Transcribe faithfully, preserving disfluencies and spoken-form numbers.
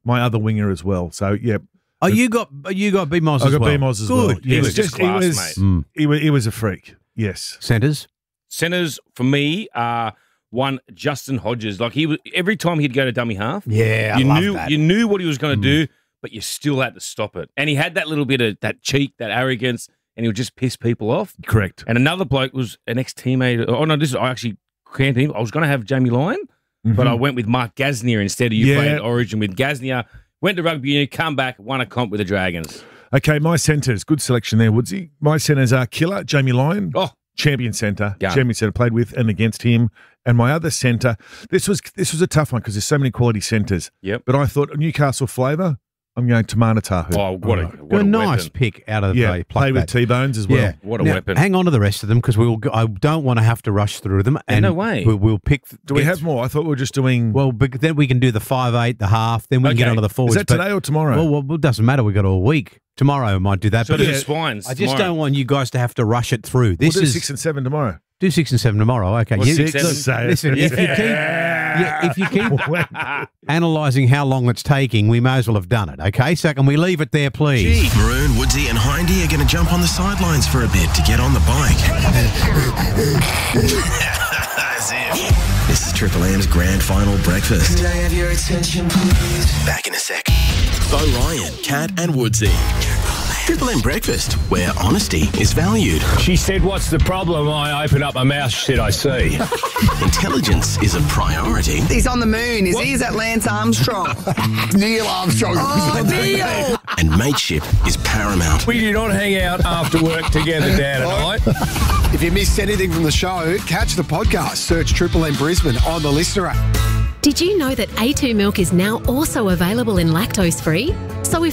my other winger as well. So, yeah. Oh, you got you got B Moz I as got well. B Moz as Good. well. He Yes, was just class, he was, mate. Mm. He was, he was a freak. Yes. Centres? Centers for me are one Justin Hodges. Like he was every time he'd go to dummy half. Yeah, I you love knew that. you knew what he was going to do, but you still had to stop it. And he had that little bit of that cheek, that arrogance, and he would just piss people off. Correct. And another bloke was an ex-teammate. Oh no, this is I actually can't. Even, I was going to have Jamie Lyon, but I went with Mark Gasnier instead of you Yeah. playing Origin with Gasnier. Went to rugby union, come back, won a comp with the Dragons. Okay, my centres. Good selection there, Woodsy. My centres are Killer, Jamie Lyon. Oh, Champion centre, Yeah. champion centre, played with and against him. And my other centre, this was this was a tough one because there's so many quality centres. Yep. But I thought Newcastle flavour, I'm going to Tamana Tahu. oh, what a what a a nice weapon. pick out of yeah, the play with that. T-Bones as well. Yeah. What a Now, weapon. Hang on to the rest of them because we'll. Go, I don't want to have to rush through them. And no way. We'll, we'll pick. Do we get- have more? I thought we were just doing... Well, bec- then we can do the five eight, the half. Then we can get Okay. onto the is forwards. that but- today or tomorrow? Well, well, it doesn't matter. We've got all week. Tomorrow I might do that. So but do yeah, the Swines. I just tomorrow. don't want you guys to have to rush it through. we'll This do is six and seven tomorrow. do six and seven tomorrow. Okay, Or You- six, seven. say it. Listen, if you keep yeah, if you keep analysing how long it's taking, we may as well have done it. Okay, so can we leave it there, please? Maroon, Woodsy and Hindy are going to jump on the sidelines for a bit to get on the bike. As if. This is Triple M's grand final breakfast. Could I have your attention, please? Back in a sec. Bo Ryan, Cat and Woodsy. Triple M breakfast, where honesty is valued. She said, what's the problem? I opened up my mouth, she said, I see. Intelligence is a priority. He's on the moon, is he? Is that Lance Armstrong? Neil Armstrong. Oh, Neil! And mateship is paramount. We do not hang out after work together, Dad and I. If you missed anything from the show, catch the podcast. Search Triple M Brisbane on the Listener app. Did you know that A two milk is now also available in lactose-free?